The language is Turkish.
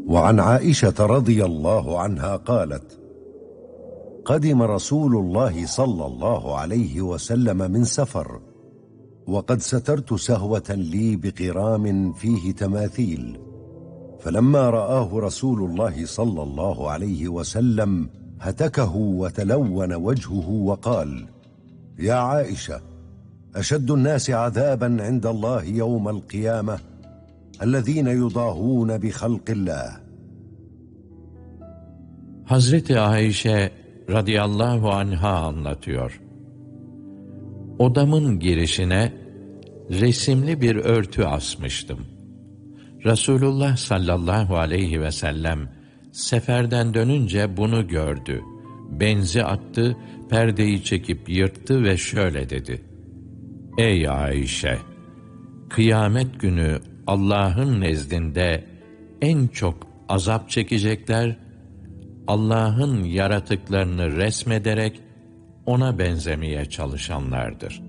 وعن عائشة رضي الله عنها قالت: قدم رسول الله صلى الله عليه وسلم من سفر، وقد سترت سهوة لي بقرام فيه تماثيل، فلما رآه رسول الله صلى الله عليه وسلم هتكه وتلون وجهه وقال: يا عائشة، أشد الناس عذابا عند الله يوم القيامة الذين يضاهون بخلق الله. Hazreti Ayşe radıyallahu anha anlatıyor. Odamın girişine resimli bir örtü asmıştım. Resulullah sallallahu aleyhi ve sellem seferden dönünce bunu gördü. Benzi attı, perdeyi çekip yırttı ve şöyle dedi: Ey Ayşe! Kıyamet günü Allah'ın nezdinde en çok azap çekecekler, Allah'ın yaratıklarını resmederek ona benzemeye çalışanlardır.